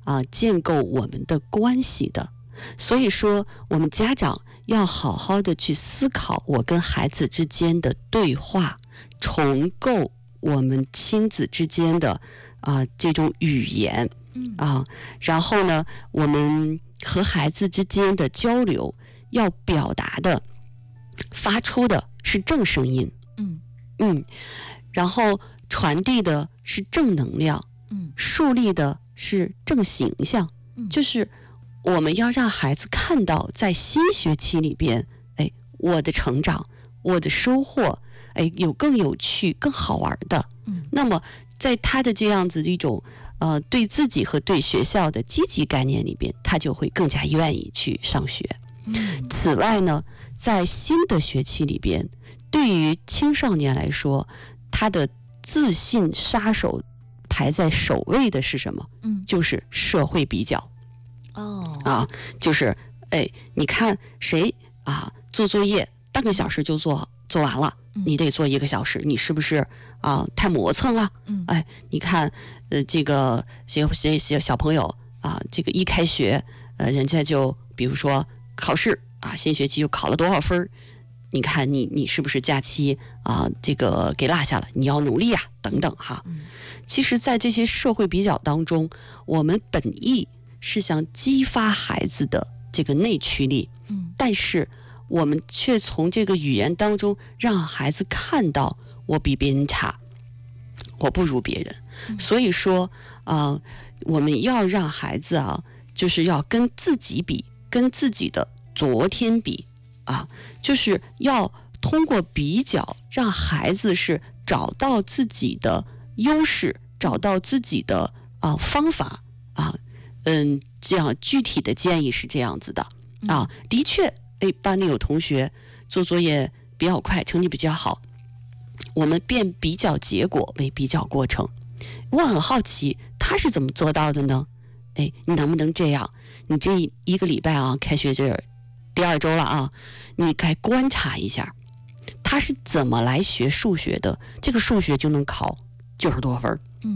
建构我们的关系的。所以说我们家长要好好的去思考我跟孩子之间的对话，重构我们亲子之间的这种语言然后呢我们和孩子之间的交流要表达的发出的是正声音然后传递的是正能量树立的是正形象就是我们要让孩子看到在新学期里边我的成长我的收获有更有趣更好玩的那么在他的这样子一种对自己和对学校的积极概念里边，他就会更加愿意去上学此外呢，在新的学期里边，对于青少年来说，他的自信杀手排在首位的是什么就是社会比较就是你看谁做作业半个小时就做完了你得做1个小时，你是不是太磨蹭了你看这个些小朋友这个一开学人家就比如说考试新学期又考了多少分，你看你是不是假期这个给落下了，你要努力等等其实在这些社会比较当中，我们本意是想激发孩子的这个内驱力但是我们却从这个语言当中让孩子看到我比别人差，我不如别人所以说我们要让孩子就是要跟自己比，跟自己的昨天比就是要通过比较让孩子是找到自己的优势，找到自己的方法这样具体的建议是这样子的的确班里有同学做作业比较快，成绩比较好，我们变比较结果为比较过程。我很好奇他是怎么做到的呢？你能不能这样，你这1个礼拜开学这第2周了你该观察一下他是怎么来学数学的，这个数学就能考90多分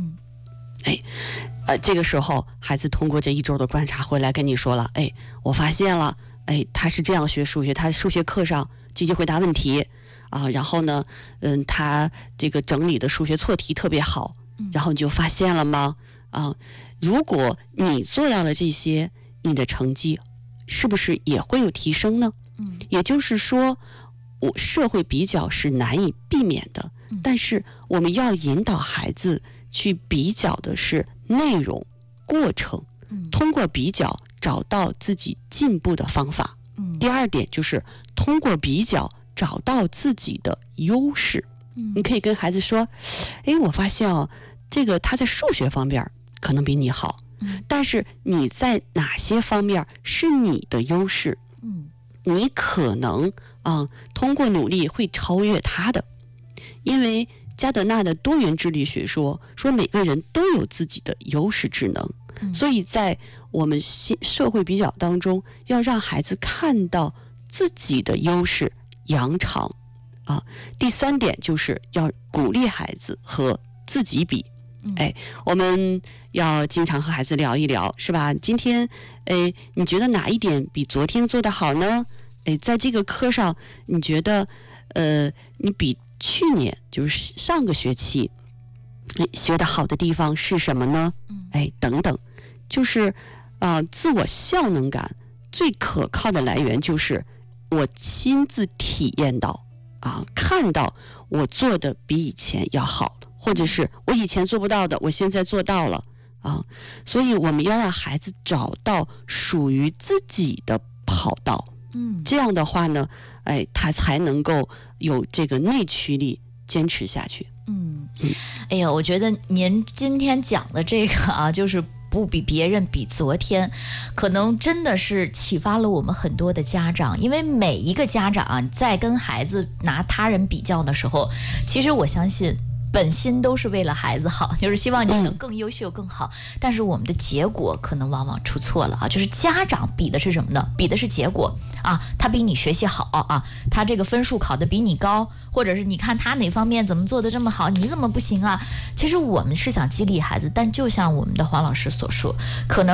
这个时候孩子通过这1周的观察回来跟你说了我发现了他是这样学数学，他数学课上积极回答问题然后呢他这个整理的数学错题特别好然后你就发现了吗如果你做到了这些，你的成绩是不是也会有提升呢也就是说社会比较是难以避免的但是我们要引导孩子去比较的是内容过程通过比较找到自己进步的方法第2点就是通过比较找到自己的优势你可以跟孩子说我发现这个他在数学方面可能比你好但是你在哪些方面是你的优势你可能通过努力会超越他的。因为加德纳的多元智力学说每个人都有自己的优势智能所以在我们社会比较当中要让孩子看到自己的优势扬长第3点就是要鼓励孩子和自己比我们要经常和孩子聊一聊是吧，今天你觉得哪一点比昨天做得好呢在这个课上你觉得你比去年就是上个学期学得好的地方是什么呢等等就是自我效能感最可靠的来源就是我亲自体验到看到我做的比以前要好，或者是我以前做不到的我现在做到了所以我们要让孩子找到属于自己的跑道这样的话呢他才能够有这个内驱力坚持下去哎呀，我觉得您今天讲的这个就是不比别人比昨天，可能真的是启发了我们很多的家长。因为每一个家长在跟孩子拿他人比较的时候，其实我相信本心都是为了孩子好，就是希望你能更优秀更好但是我们的结果可能往往出错了就是家长比的是什么呢？比的是结果他比你学习好他这个分数考得比你高，或者是你看他哪方面怎么做得这么好，你怎么不行其实我们是想激励孩子，但就像我们的黄老师所说，可能